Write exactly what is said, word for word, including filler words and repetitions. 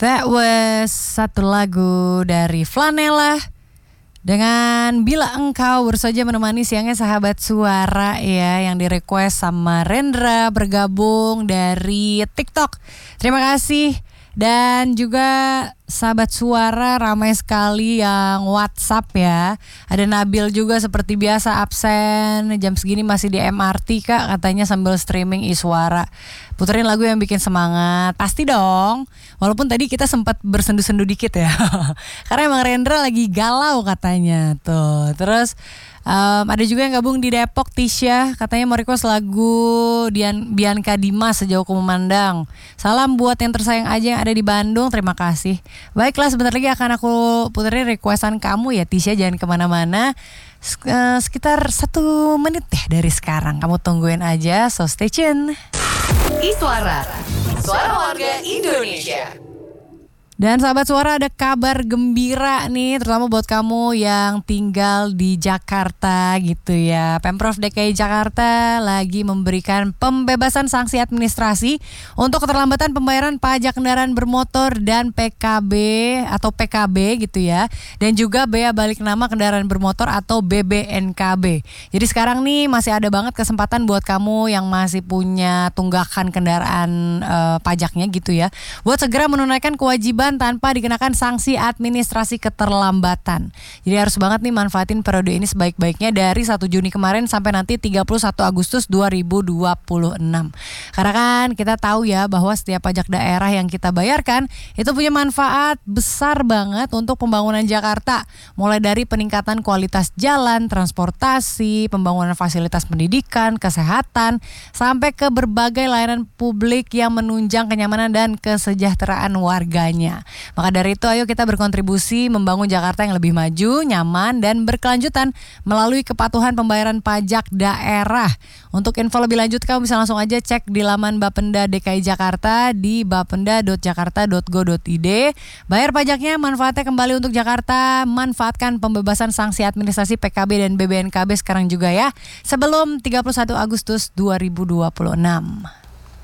That was satu lagu dari Flanela dengan Bila Engkau baru saja menemani siangnya Sahabat Suara ya, yang di request sama Rendra bergabung dari TikTok. Terima kasih. Dan juga Sahabat Suara ramai sekali yang WhatsApp ya. Ada Nabil juga seperti biasa absen, jam segini masih di M R T kak, katanya sambil streaming iSuara. Puterin lagu yang bikin semangat. Pasti dong. Walaupun tadi kita sempat bersendu-sendu dikit ya. Karena emang Rendra lagi galau katanya tuh. Terus Um, ada juga yang gabung di Depok, Tisha katanya mau request lagu Dian, Bianca Dimas Sejauh Ku Memandang. Salam buat yang tersayang aja yang ada di Bandung, terima kasih. Baiklah, sebentar lagi akan aku puterin requestan kamu ya Tisha, jangan kemana-mana. Sekitar satu menit deh dari sekarang, kamu tungguin aja, so stay tune. iSuara, suara warga Indonesia. Dan Sahabat Suara, ada kabar gembira nih, terutama buat kamu yang tinggal di Jakarta gitu ya. Pemprov D K I Jakarta lagi memberikan pembebasan sanksi administrasi untuk keterlambatan pembayaran pajak kendaraan bermotor dan P K B atau P K B gitu ya. Dan juga bea balik nama kendaraan bermotor atau B B N K B. Jadi sekarang nih masih ada banget kesempatan buat kamu yang masih punya tunggakan kendaraan eh, pajaknya gitu ya, buat segera menunaikan kewajiban tanpa dikenakan sanksi administrasi keterlambatan. Jadi harus banget nih manfaatin periode ini sebaik-baiknya dari satu Juni kemarin sampai nanti tiga puluh satu Agustus dua ribu dua puluh enam. Karena kan kita tahu ya bahwa setiap pajak daerah yang kita bayarkan itu punya manfaat besar banget untuk pembangunan Jakarta. Mulai dari peningkatan kualitas jalan, transportasi, pembangunan fasilitas pendidikan, kesehatan, sampai ke berbagai layanan publik yang menunjang kenyamanan dan kesejahteraan warganya. Maka dari itu ayo kita berkontribusi membangun Jakarta yang lebih maju, nyaman, dan berkelanjutan melalui kepatuhan pembayaran pajak daerah. Untuk info lebih lanjut kamu bisa langsung aja cek di laman Bapenda D K I Jakarta di bapenda dot jakarta dot go dot i d. Bayar pajaknya, manfaatnya kembali untuk Jakarta. Manfaatkan pembebasan sanksi administrasi P K B dan B B N K B sekarang juga ya, sebelum tiga puluh satu Agustus dua ribu dua puluh enam.